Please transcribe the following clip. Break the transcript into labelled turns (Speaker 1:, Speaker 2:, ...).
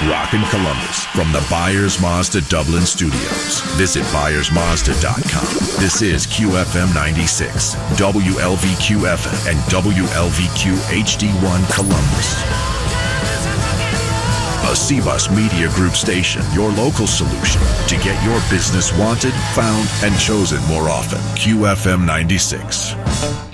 Speaker 1: Rockin' Columbus from the Byers Mazda Dublin studios. Visit ByersMazda.com. This is QFM 96, WLVQ FM, and WLVQ HD1 Columbus. A CBUS Media Group station, your local solution to get your business wanted, found, and chosen more often. QFM 96.